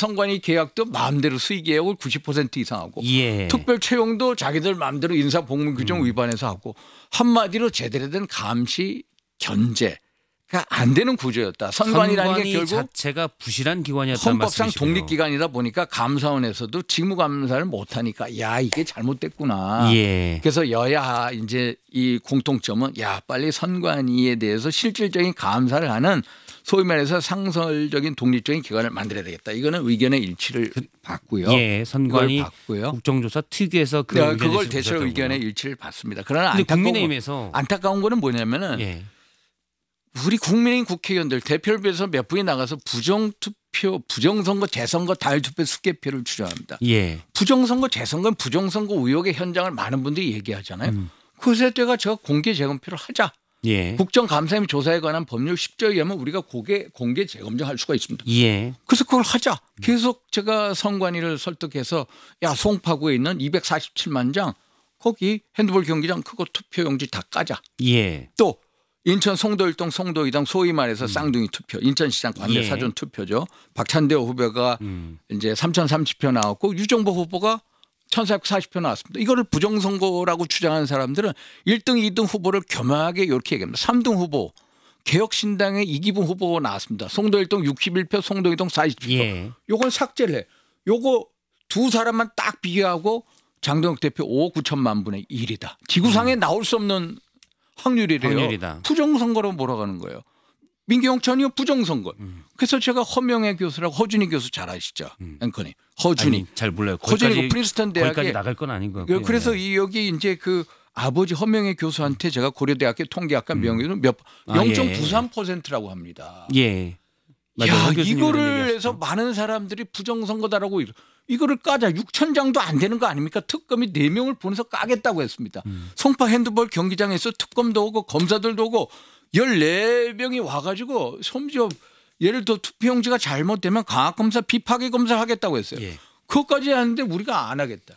선관위 계약도 마음대로 수의 계약을 90% 이상 하고 예. 특별 채용도 자기들 마음대로 인사 복무 규정 위반해서 하고 한마디로 제대로 된 감시 견제가 안 되는 구조였다. 선관위라는 게 결국 자체가 부실한 기관이었다는 헌법상 말씀이시고요. 독립기관이다 보니까 감사원에서도 직무감사를 못하니까 야 이게 잘못됐구나. 예. 그래서 여야 이제 이 공통점은 야 빨리 선관위에 대해서 실질적인 감사를 하는 소위 말해서 상설적인 독립적인 기관을 만들어야 되겠다. 이거는 의견의 일치를 받고요. 예, 선관위 이걸 받고요. 국정조사 특위에서 그걸 대체로 의견의 일치를 받습니다. 그러나 국민의힘에서 안타까운 거는 뭐냐면은 예. 우리 국민의힘 국회의원들 대표를 비해서 몇 분이 나가서 부정투표, 부정선거, 재선거, 다일투표 수개표를 주장합니다. 예. 부정선거, 재선거는 부정선거 의혹의 현장을 많은 분들이 얘기하잖아요. 그래서 제가 공개 재검표를 하자. 예. 국정감사위 조사에 관한 법률 10조에 의하면 우리가 공개 재검증할 수가 있습니다. 예. 그래서 그걸 하자. 계속 제가 선관위를 설득해서 야 송파구에 있는 247만 장 거기 핸드볼 경기장 그거 투표용지 다 까자. 예. 또 인천 송도일동 송도이당 소위 말해서 쌍둥이 투표 인천시장 관내 예. 사전 투표죠. 박찬대호 후보가 이제 3,030표 나왔고 유정보 후보가 1,440표 나왔습니다. 이거를 부정선거라고 주장하는 사람들은 1등, 2등 후보를 교묘하게 이렇게 얘기합니다. 3등 후보 개혁신당의 이기붕 후보가 나왔습니다. 송도일동 61표, 송도이동 40표. 예. 요건 삭제를 해. 요거 두 사람만 딱 비교하고 장동혁 대표 5억 9천만 분의 1이다. 지구상에 나올 수 없는 확률이래요. 확률이다. 부정선거로 몰아가는 거예요. 민경천이요 부정선거. 그래서 제가 허명애 교수라고 허준희 교수 잘 아시죠? 앵커니 허준희. 아니, 잘 몰라요. 허준이 프린스턴 대학에 거기까지 나갈 건 아닌 것 같고요. 그래서 여기 이제 그 아버지 허명애 교수한테 제가 고려대학교 통계학과 명예는 0.93%라고 합니다. 예. 야, 이거를 해서 많은 사람들이 부정선거다라고 이거를 까자 6천 장도 안 되는 거 아닙니까? 특검이 4명을 보내서 까겠다고 했습니다. 송파 핸드볼 경기장에서 특검도 오고 검사들도 오고 14명이 와가지고 심지어 예를 들어 투표용지가 잘못되면 강압검사 비파기 검사를 하겠다고 했어요. 예. 그것까지 하는데 우리가 안 하겠다.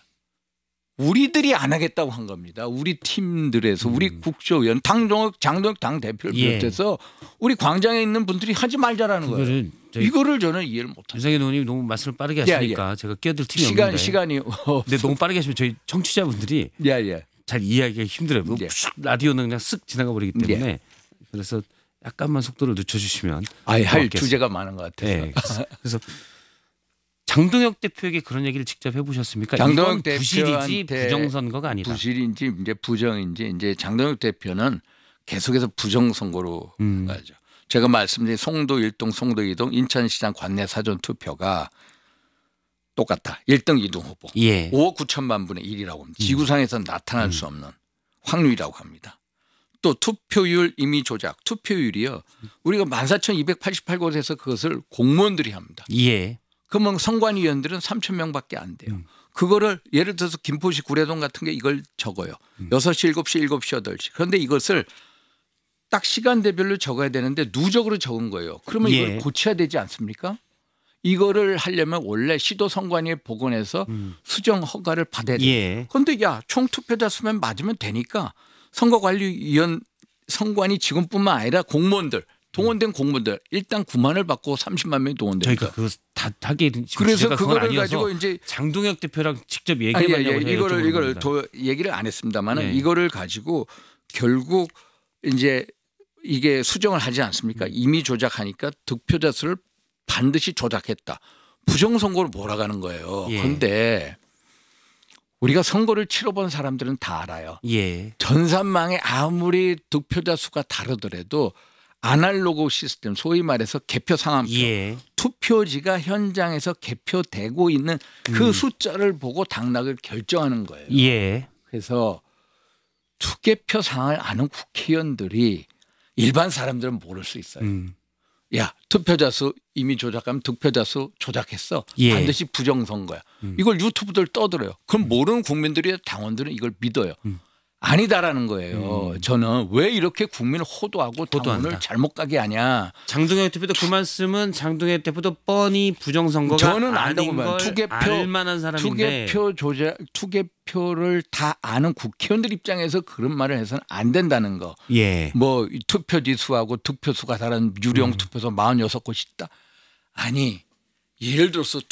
우리들이 안 하겠다고 한 겁니다. 우리 팀들에서 우리 국조위원 장동혁 당대표를 예. 비롯해서 우리 광장에 있는 분들이 하지 말자라는 거예요. 이거를 저는 이해를 못합니다. 유상현 의원님 너무 말씀을 빠르게 하시니까 제가 끼어들 틈이 없는데 시간이 근데 너무 빠르게 하시면 저희 청취자분들이 잘 이해하기가 힘들어요. 라디오는 그냥 쓱 지나가 버리기 때문에 그래서 약간만 속도를 늦춰주시면 할 주제가 많은 것 같아서. 네. 그래서 장동혁 대표에게 그런 얘기를 직접 해보셨습니까? 장동혁 이건 부실이지 대표한테 부정선거가 아니다. 부실인지 이제 부정인지 이제 장동혁 대표는 계속해서 부정선거로 가죠. 제가 말씀드린 송도 1동, 송도 2동 인천시장 관내 사전 투표가 똑같다. 1등, 2등 후보. 예. 5억 9천만 분의 1이라고 합니다. 지구상에서 나타날 수 없는 확률이라고 합니다. 또 투표율 임의 조작. 투표율이요. 우리가 14,288곳에서 그것을 공무원들이 합니다. 예. 그러면 선관위원들은 3천 명밖에 안 돼요. 그거를 예를 들어서 김포시 구례동 같은 게 이걸 적어요. 6시, 7시, 7시, 8시. 그런데 이것을 딱 시간대별로 적어야 되는데 누적으로 적은 거예요. 그러면 이걸 고쳐야 되지 않습니까? 이거를 하려면 원래 시도 선관위에 복원해서 수정 허가를 받아야 돼요. 그런데 총 투표자 수면 맞으면 되니까 선거관리위원 선관위 직원뿐만 아니라 공무원들 동원된 공무원들 일단 9만을 받고 30만 명이 동원됩니다. 저희가 그거 다 하게 그래서 그거를 가지고 이제 장동혁 대표랑 직접 얘기해봤냐고 이거를 얘기를 안 했습니다만은 이거를 가지고 결국 이제 이게 수정을 하지 않습니까? 임의 조작하니까 득표자 수를 반드시 조작했다. 부정선거로 몰아가는 거예요. 그런데 우리가 선거를 치러본 사람들은 다 알아요. 전산망에 아무리 득표자 수가 다르더라도 아날로그 시스템 소위 말해서 개표 상황표 투표지가 현장에서 개표되고 있는 그 숫자를 보고 당락을 결정하는 거예요. 그래서 투개표 상황을 아는 국회의원들이 일반 사람들은 모를 수 있어요. 야 투표자 수 이미 조작하면 득표자 수 조작했어. 반드시 부정선거야. 이걸 유튜브들 떠들어요. 그럼 모르는 국민들이 당원들은 이걸 믿어요. 아니다라는 거예요. 저는 왜 이렇게 국민을 호도하고 당원을 잘못 가게 하냐. 장동혁 대표도 그 말씀은 장동혁 대표도 뻔히 부정선거가 저는 아닌 걸 알만한 사람인데 투개표를 다 아는 국회의원들 입장에서 그런 말을 해서는 안 된다는 거. 뭐 투표지수하고 득표수가 다른 유령 투표소 46곳이 있다. 아니 예를 들어서